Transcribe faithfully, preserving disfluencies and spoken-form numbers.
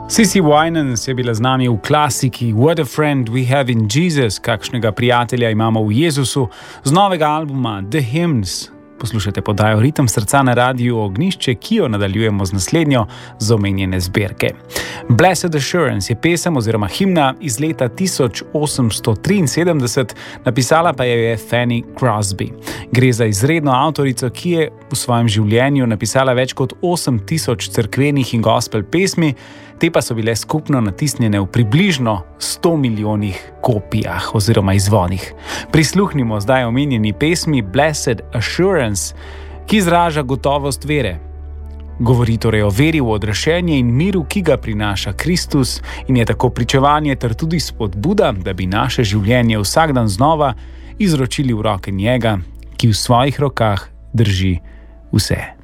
Cissy Winans je bila z nami v klasiki What a Friend We Have in Jesus, kakšnega prijatelja imamo v Jezusu, z novega albuma The Hymns. Poslušate podajo Ritem srca na radiju Ognjišče, ki jo nadaljujemo z naslednjo z omenjene zbirke. Blessed Assurance je pesem oziroma himna iz leta tisoč osemsto triinsedemdeset, napisala pa jo je Fanny Crosby. Gre za izredno avtorico, ki je v svojem življenju napisala več kot osem tisoč cerkvenih in gospel pesmi, te pa so bile skupno natisnjene v približno sto milijonih kopijah oziroma izvonih. Prisluhnimo zdaj omenjeni pesmi Blessed Assurance, ki izraža gotovost vere. Govori torej o veri v odrešenje in miru, ki ga prinaša Kristus, in je tako pričevanje ter tudi spodbuda, da bi naše življenje vsak dan znova izročili v roke njega, ki v svojih rokah drži vse.